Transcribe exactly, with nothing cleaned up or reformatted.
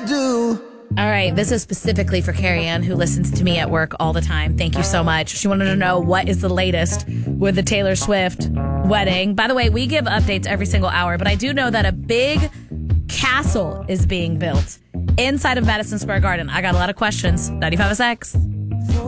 do. All right, this is specifically for Carrie Ann, who listens to me at work all the time. Thank you so much. She wanted to know what is the latest with the Taylor Swift wedding. By the way, we give updates every single hour, but I do know that a big castle is being built inside of Madison Square Garden. I got a lot of questions. ninety-five S X.